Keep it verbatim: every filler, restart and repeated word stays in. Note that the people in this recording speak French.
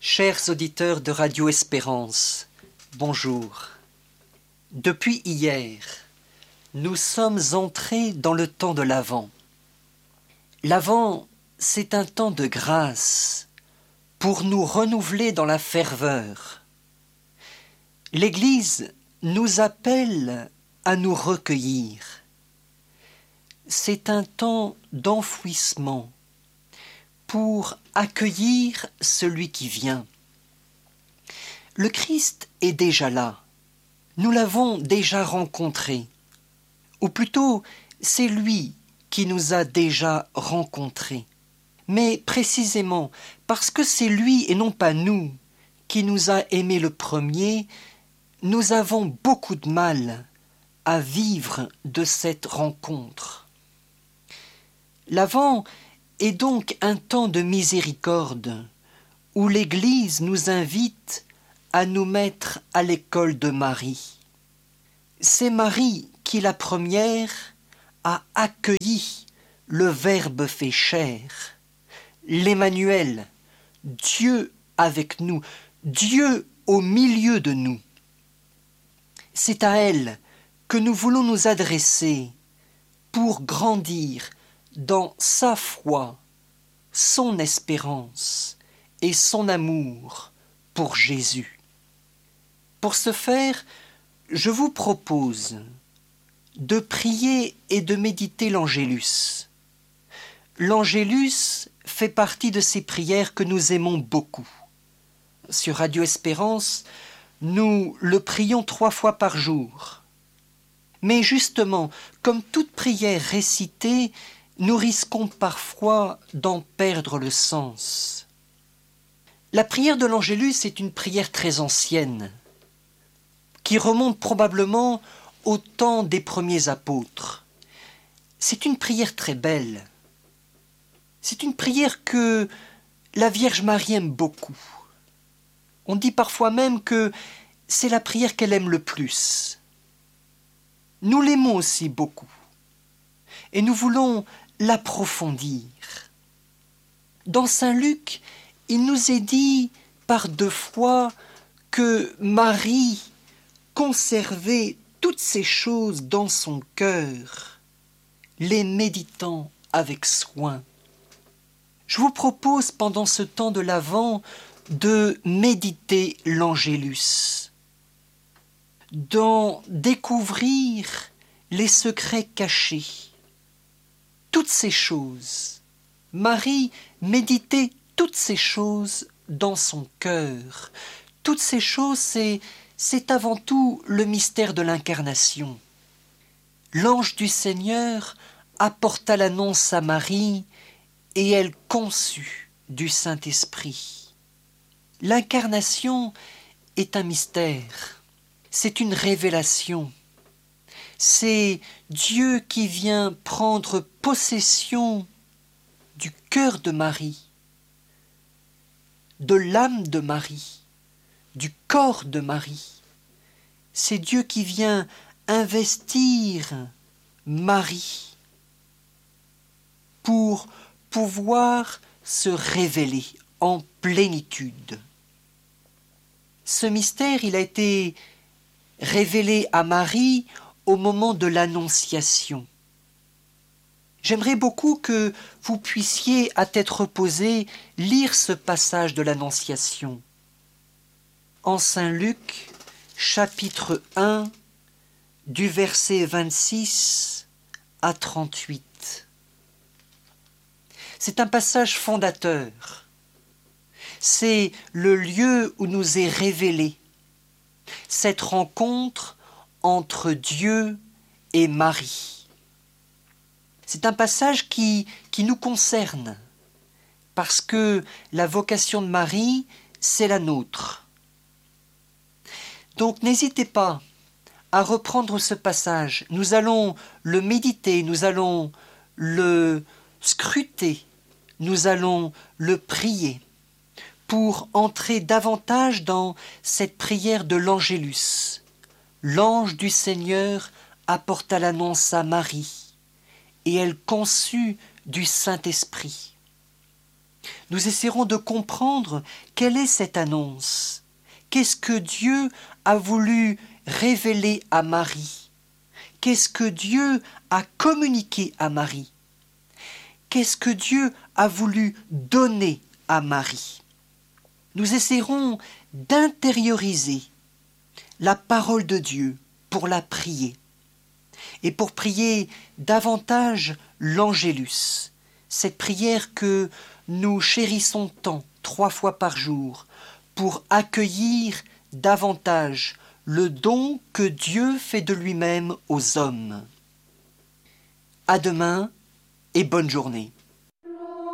Chers auditeurs de Radio Espérance, bonjour. Depuis hier, nous sommes entrés dans le temps de l'Avent. L'Avent, c'est un temps de grâce pour nous renouveler dans la ferveur. L'Église nous appelle à nous recueillir. C'est un temps d'enfouissement pour accueillir celui qui vient. Le Christ est déjà là. Nous l'avons déjà rencontré. Ou plutôt, c'est lui qui nous a déjà rencontrés. Mais précisément, parce que c'est lui et non pas nous qui nous a aimés le premier, nous avons beaucoup de mal à vivre de cette rencontre. L'Avent est donc un temps de miséricorde où l'Église nous invite à nous mettre à l'école de Marie. C'est Marie qui, la première, a accueilli le Verbe fait chair, l'Emmanuel, Dieu avec nous, Dieu au milieu de nous. C'est à elle que nous voulons nous adresser pour grandir dans sa foi, son espérance et son amour pour Jésus. Pour ce faire, je vous propose de prier et de méditer l'Angélus. L'Angélus fait partie de ces prières que nous aimons beaucoup. Sur Radio Espérance, nous le prions trois fois par jour. Mais justement, comme toute prière récitée, nous risquons parfois d'en perdre le sens. La prière de l'Angélus est une prière très ancienne, qui remonte probablement au temps des premiers apôtres. C'est une prière très belle. C'est une prière que la Vierge Marie aime beaucoup. On dit parfois même que c'est la prière qu'elle aime le plus. Nous l'aimons aussi beaucoup. Et nous voulons l'approfondir. Dans Saint Luc, il nous est dit par deux fois que Marie conservait toutes ces choses dans son cœur, les méditant avec soin. Je vous propose pendant ce temps de l'Avent de méditer l'Angélus, d'en découvrir les secrets cachés. Toutes ces choses, Marie méditait toutes ces choses dans son cœur. Toutes ces choses, c'est, c'est avant tout le mystère de l'incarnation. L'ange du Seigneur apporta l'annonce à Marie et elle conçut du Saint-Esprit. L'incarnation est un mystère, c'est une révélation. C'est Dieu qui vient prendre possession du cœur de Marie, de l'âme de Marie, du corps de Marie. C'est Dieu qui vient investir Marie pour pouvoir se révéler en plénitude. Ce mystère, il a été révélé à Marie au moment de l'Annonciation. J'aimerais beaucoup que vous puissiez, à tête reposée, lire ce passage de l'Annonciation. En Saint Luc, chapitre un, du verset vingt-six à trente-huit. C'est un passage fondateur. C'est le lieu où nous est révélé cette rencontre entre Dieu et Marie. C'est un passage qui, qui nous concerne, parce que la vocation de Marie, c'est la nôtre. Donc n'hésitez pas à reprendre ce passage. Nous allons le méditer, nous allons le scruter, nous allons le prier pour entrer davantage dans cette prière de l'Angélus. L'ange du Seigneur apporta l'annonce à Marie et elle conçut du Saint-Esprit. Nous essaierons de comprendre quelle est cette annonce. Qu'est-ce que Dieu a voulu révéler à Marie? Qu'est-ce que Dieu a communiqué à Marie? Qu'est-ce que Dieu a voulu donner à Marie? Nous essaierons d'intérioriser la parole de Dieu pour la prier et pour prier davantage l'Angélus, cette prière que nous chérissons tant, trois fois par jour, pour accueillir davantage le don que Dieu fait de lui-même aux hommes. À demain et bonne journée.